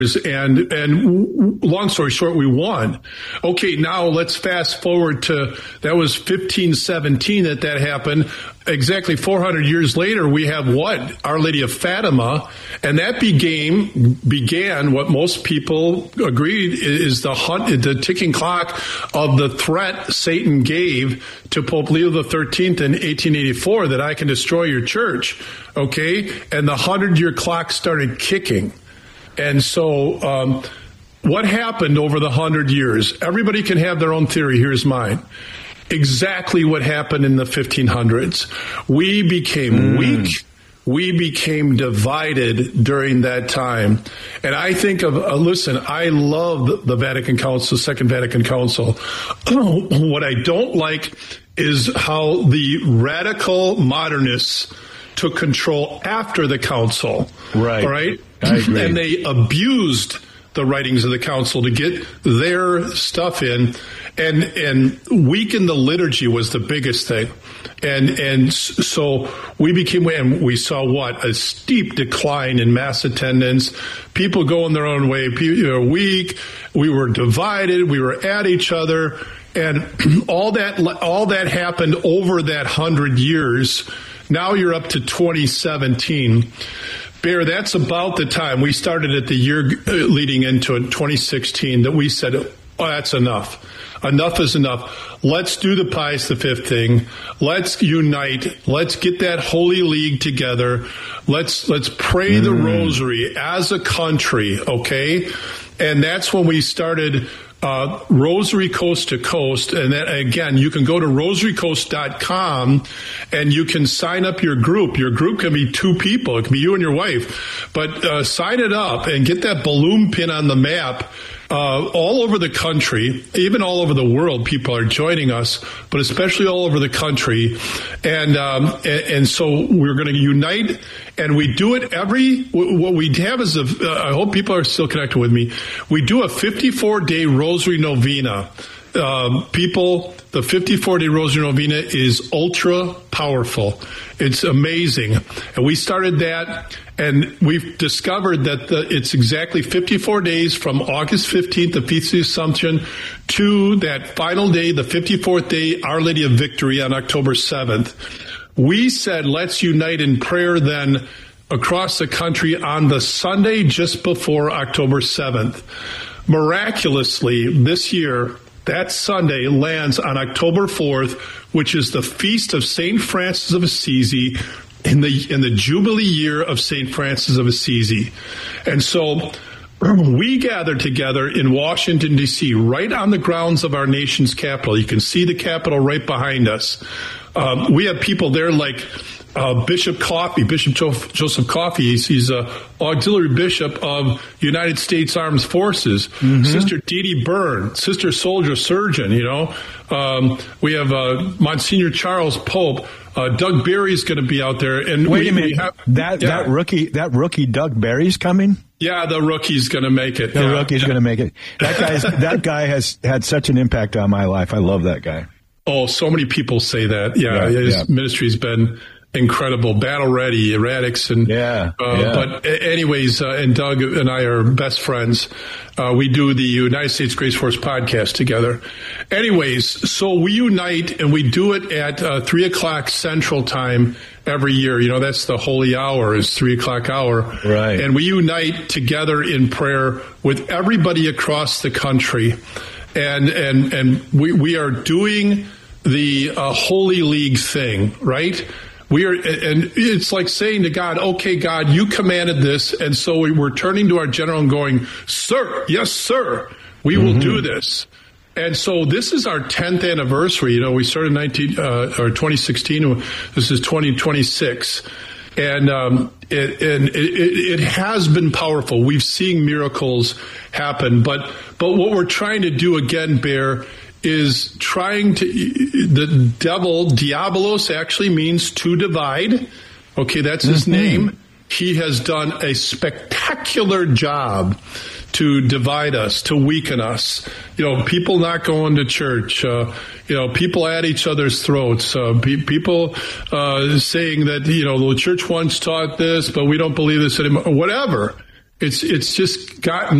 And long story short, we won. Okay, now let's fast forward to, that was 1517 that happened. Exactly 400 years later, we have what? Our Lady of Fatima. And that began what most people agreed is the ticking clock of the threat Satan gave to Pope Leo XIII in 1884 that I can destroy your church. Okay? And the 100-year clock started kicking. And so what happened over the 100 years? Everybody can have their own theory. Here's mine. Exactly what happened in the 1500s. We became weak. We became divided during that time. And I think of, listen, I love the Vatican Council, Second Vatican Council. What I don't like is how the radical modernists took control after the council. Right. All right? I agree. And they abused the writings of the council to get their stuff in, and weaken the liturgy was the biggest thing. And so we became, and we saw what? A steep decline in mass attendance, people going their own way, people were weak, we were divided, we were at each other, and all that happened over that 100 years. Now you're up to 2017. Bear, that's about the time we started at the year leading into it, 2016, that we said, oh, that's enough. Enough is enough. Let's do the Pius V thing. Let's unite. Let's get that Holy League together. Let's pray the rosary as a country, okay? And that's when we started Rosary Coast to Coast. And then again, you can go to rosarycoast.com and you can sign up your group. Your group can be 2 people. It can be you and your wife. But sign it up and get that balloon pin on the map. All over the country, even all over the world, people are joining us, but especially all over the country. And so we're going to unite, and we do it what we have is I hope people are still connected with me. We do a 54-day Rosary Novena. The 54-day Rosary Novena is ultra powerful. It's amazing. And we started that, and we've discovered that it's exactly 54 days from August 15th, the Feast of the Assumption, to that final day, the 54th day, Our Lady of Victory on October 7th. We said, let's unite in prayer then across the country on the Sunday just before October 7th. Miraculously, this year, that Sunday lands on October 4th, which is the feast of St. Francis of Assisi in the Jubilee year of St. Francis of Assisi. And so we gathered together in Washington, D.C., right on the grounds of our nation's capital. You can see the Capitol right behind us. We have people there like Bishop Coffey, Bishop Joseph Coffey. He's an auxiliary bishop of United States Armed Forces. Mm-hmm. Sister Dee Dee Byrne, Sister Soldier Surgeon. We have Monsignor Charles Pope. Doug Barry's going to be out there. And wait a minute, that rookie Doug Barry's coming. Yeah, the rookie's going to make it. The rookie's going to make it. That guy has had such an impact on my life. I love that guy. Oh, so many people say that. His ministry's been incredible, battle ready, erratics, and but anyways, and Doug and I are best friends. We do the United States Grace Force podcast together. Anyways, so we unite and we do it at 3:00 Central Time every year. That's the holy hour, is 3:00 hour, right? And we unite together in prayer with everybody across the country, and we are doing the Holy League thing, right? And it's like saying to God, okay, God, you commanded this. And so we're turning to our general and going, sir, yes, sir, we will do this. And so this is our 10th anniversary. We started 2016. This is 2026. And it has been powerful. We've seen miracles happen. But what we're trying to do again, Bear, is trying to, the devil, diabolos, actually means to divide. Okay, that's his name. He has done a spectacular job to divide us, to weaken us. People not going to church, people at each other's throats, people saying that, the church once taught this, but we don't believe this anymore, whatever. It's just gotten